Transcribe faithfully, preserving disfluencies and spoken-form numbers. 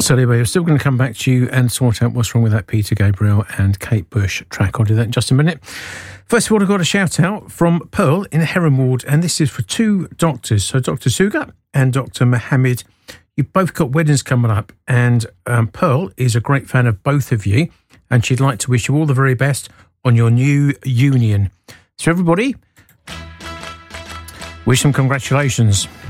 So anyway, we're still going to come back to you and sort out what's wrong with that Peter Gabriel and Kate Bush track. I'll do that in just a minute. First of all, I've got a shout out from Pearl in Heron Ward, and this is for two doctors. So Doctor Suga and Doctor Mohammed. You've both got weddings coming up, and um, Pearl is a great fan of both of you, and she'd like to wish you all the very best on your new union. So everybody, wish them congratulations.